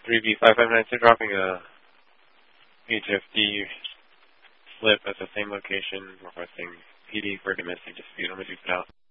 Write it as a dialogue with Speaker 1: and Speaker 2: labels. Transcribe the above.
Speaker 1: 3B5596 dropping a HFD slip at the same location, requesting PD for domestic dispute. I'm going to do it out.